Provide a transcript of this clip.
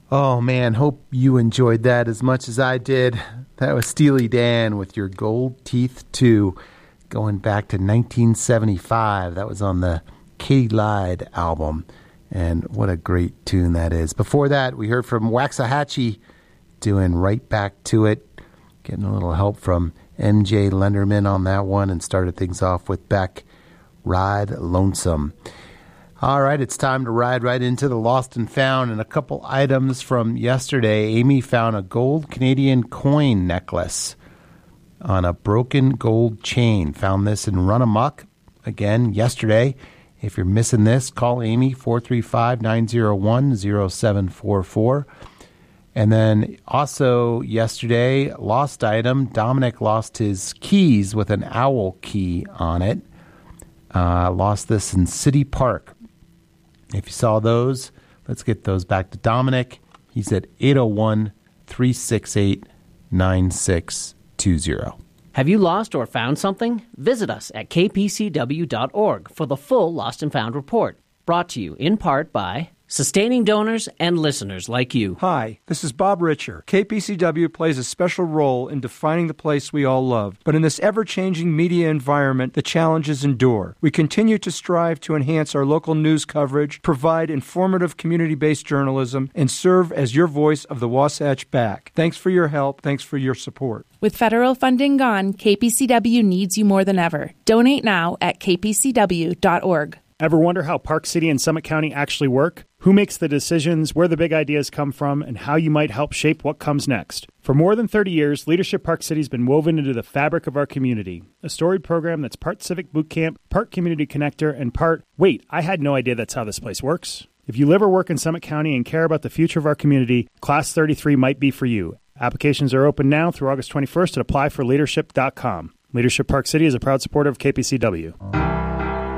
Oh, man, hope you enjoyed that as much as I did. That was Steely Dan with Your Gold Teeth 2, going back to 1975. That was on the Katy Lied album, and what a great tune that is. Before that, we heard from Waxahachie doing Right Back to It, getting a little help from MJ Lenderman on that one, and started things off with Beck, Ride Lonesome. All right, it's time to ride right into the Lost and Found, and a couple items from yesterday. Amy found a gold Canadian coin necklace on a broken gold chain. Found this in Run Amok, again, yesterday. If you're missing this, call Amy, 435-901-0744. And then also yesterday, lost item, Dominic lost his keys with an owl key on it. Lost this in City Park. If you saw those, let's get those back to Dominic. He's at 801-368-9620. Have you lost or found something? Visit us at kpcw.org for the full Lost and Found report. Brought to you in part by sustaining donors and listeners like you. Hi, this is Bob Richer. KPCW plays a special role in defining the place we all love. But in this ever-changing media environment, the challenges endure. We continue to strive to enhance our local news coverage, provide informative community-based journalism, and serve as your voice of the Wasatch Back. Thanks for your help. Thanks for your support. With federal funding gone, KPCW needs you more than ever. Donate now at kpcw.org. Ever wonder how Park City and Summit County actually work? Who makes the decisions, where the big ideas come from, and how you might help shape what comes next? For more than 30 years, Leadership Park City has been woven into the fabric of our community. A storied program that's part Civic Boot Camp, part Community Connector, and part, wait, I had no idea that's how this place works. If you live or work in Summit County and care about the future of our community, Class 33 might be for you. Applications are open now through August 21st at applyforleadership.com. Leadership Park City is a proud supporter of KPCW.